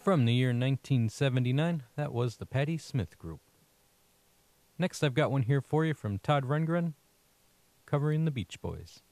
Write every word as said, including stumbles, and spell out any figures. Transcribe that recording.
From the year nineteen seventy-nine, that was the Patti Smith Group. Next, I've got one here for you from Todd Rundgren, covering the Beach Boys.